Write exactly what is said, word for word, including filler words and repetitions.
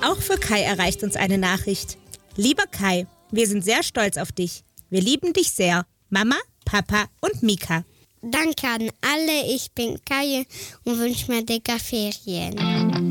Auch für Kai erreicht uns eine Nachricht. Lieber Kai, wir sind sehr stolz auf dich. Wir lieben dich sehr. Mama, Papa und Mika. Danke an alle, ich bin Kai und wünsche mir dicke Ferien.